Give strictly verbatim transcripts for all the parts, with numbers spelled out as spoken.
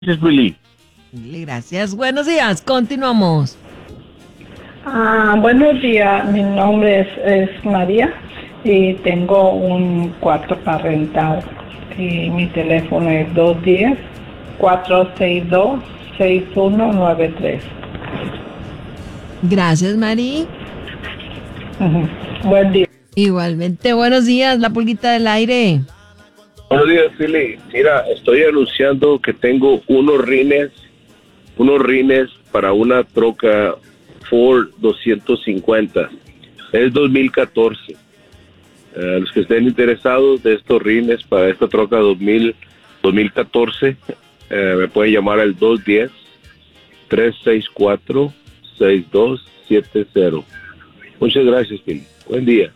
Gracias, Willy. Gracias. Buenos días. Continuamos. Ah, buenos días, mi nombre es, es María y tengo un cuarto para rentar y mi teléfono es dos uno cero, cuatro seis dos, seis uno nueve tres. Gracias, Mari. Uh-huh. Buen día. Igualmente, buenos días, la pulguita del aire. Buenos días, Philly. Mira, estoy anunciando que tengo unos rines, unos rines para una troca Ford doscientos cincuenta. Es dos mil catorce. Uh, los que estén interesados de estos rines para esta troca dos mil, dos mil catorce, uh, me pueden llamar al dos uno cero, tres seis cuatro, seis dos siete cero. Muchas gracias, Philly. Buen día.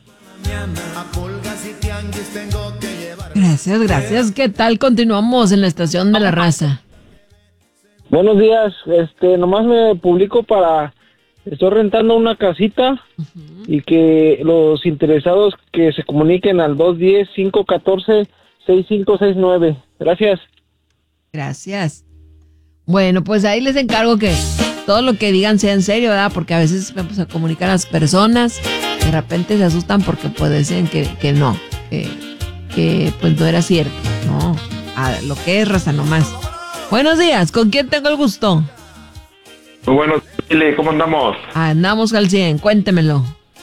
Gracias, gracias. ¿Qué tal? Continuamos en la estación de la raza. Buenos días, este, nomás me publico para, estoy rentando una casita uh-huh. y que los interesados que se comuniquen al dos uno cero, cinco uno cuatro, seis cinco seis nueve. Gracias. Gracias. Bueno, pues ahí les encargo que todo lo que digan sea en serio, ¿verdad? Porque a veces vamos a comunicar a las personas, de repente se asustan porque pues dicen que, que no, que, que pues no era cierto, no, a lo que es raza nomás. Buenos días, ¿con quién tengo el gusto? Muy buenos, Chile, ¿cómo andamos? Andamos al cien, cuéntemelo.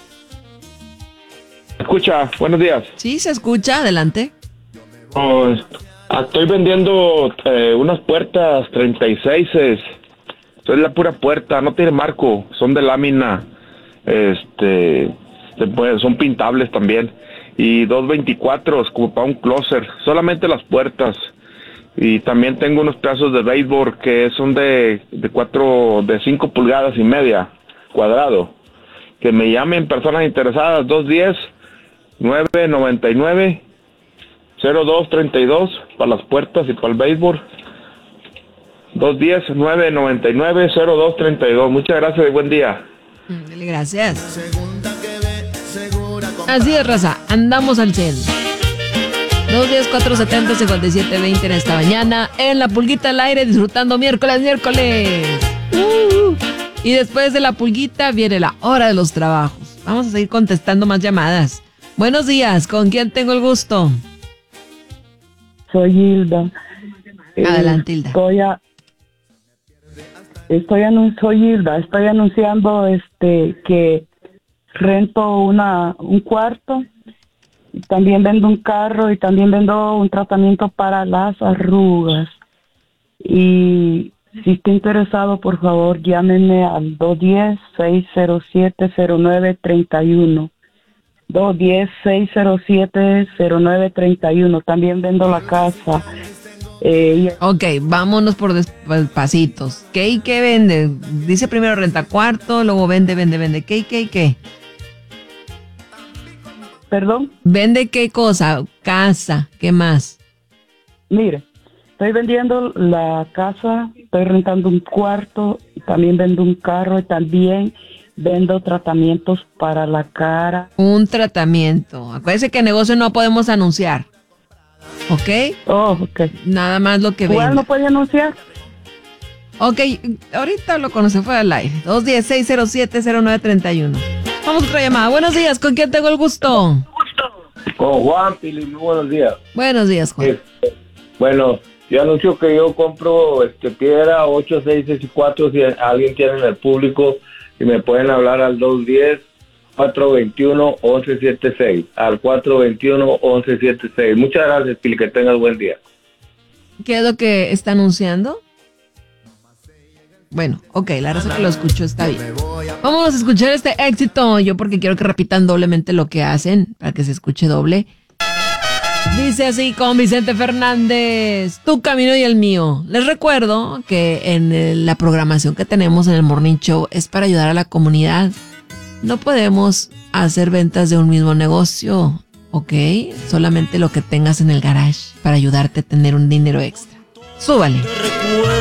Escucha, buenos días. Sí, se escucha, adelante. Oh, estoy vendiendo eh, unas puertas treinta y seis, es la pura puerta, no tiene marco, son de lámina, este, son pintables también, y dos veinticuatro como para un closet, solamente las puertas. Y también tengo unos pedazos de béisbol que son de, de cuatro, de cinco pulgadas y media, cuadrado. Que me llamen personas interesadas, dos uno cero, nueve nueve nueve, cero dos tres dos para las puertas y para el béisbol. dos uno cero, nueve nueve nueve, cero dos tres dos. Muchas gracias y buen día. Gracias. Así es, raza, andamos al cien. dos diez, cuatro setenta, cincuenta y siete veinte en esta mañana, en la pulguita al aire, disfrutando miércoles, miércoles. Uh, y después de la pulguita viene la hora de los trabajos. Vamos a seguir contestando más llamadas. Buenos días, ¿con quién tengo el gusto? Soy Hilda. Adelante, Hilda. Estoy a, estoy anun- soy Hilda, estoy anunciando este que rento una un cuarto. También vendo un carro y también vendo un tratamiento para las arrugas. Y si está interesado, por favor, llámenme al dos uno cero, seis cero siete, cero nueve tres uno. dos uno cero, seis cero siete, cero nueve tres uno. También vendo la casa. Eh, y... Ok, vámonos por pasitos. ¿Qué y qué vende? Dice primero renta cuarto, luego vende, vende, vende. ¿Qué y qué y qué? ¿Perdón? ¿Vende qué cosa? Casa, ¿qué más? Mire, estoy vendiendo la casa, estoy rentando un cuarto, también vendo un carro y también vendo tratamientos para la cara. Un tratamiento. Acuérdese que negocio no podemos anunciar. ¿Ok? Oh, ok. Nada más lo que ¿Cuál vende. no puede anunciar? Ok, ahorita lo conoce fuera del aire. dos uno cero, seis cero siete, cero nueve tres uno. Vamos a otra llamada. Buenos días, ¿con quién tengo el gusto? Con Juan, Pili, muy buenos días. Buenos días, Juan. Este, bueno, yo anuncio que yo compro este, piedra ocho seis seis cuatro si alguien quiere en el público y me pueden hablar al dos uno cero, cuatro dos uno, once setenta y seis, al cuatro dos uno, once setenta y seis. Muchas gracias, Pili, que tengas buen día. ¿Qué es lo que está anunciando? Bueno, ok, la razón que lo escucho está bien. Vamos a escuchar este éxito, yo porque quiero que repitan doblemente lo que hacen, para que se escuche doble. Dice así con Vicente Fernández, tu camino y el mío. Les recuerdo que en la programación que tenemos en el Morning Show es para ayudar a la comunidad. No podemos hacer ventas de un mismo negocio, ¿ok? Solamente lo que tengas en el garage para ayudarte a tener un dinero extra. Súbale.